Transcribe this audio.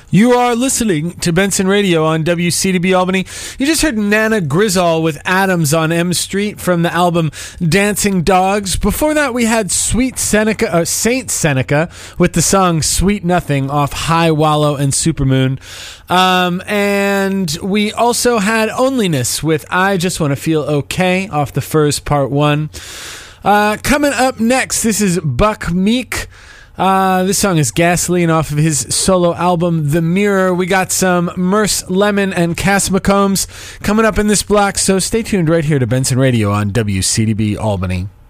You are listening to Benson Radio on WCDB Albany. You just heard Nana Grizzle with Adams on M Street from the album Dancing Dogs. Before that, we had Saint Seneca with the song Sweet Nothing off High Wallow and Supermoon. And we also had Onlyness with I Just Want to Feel Okay off The Furs Part 1. Coming up next, this is Buck Meek. This song is Gasoline off of his solo album, The Mirror. We got some Merce Lemon and Cass McCombs coming up in this block, so stay tuned right here to Benson Radio on WCDB Albany.